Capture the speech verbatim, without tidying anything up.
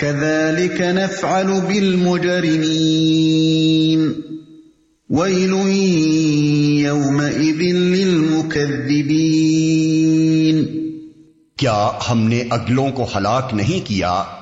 कज़ालिक नफ़अलु बिलमुजरिमीन वैलुन यौमइज़िन लिलमुकज़्ज़िबीन। क्या हमने अगलों को हलाक नहीं किया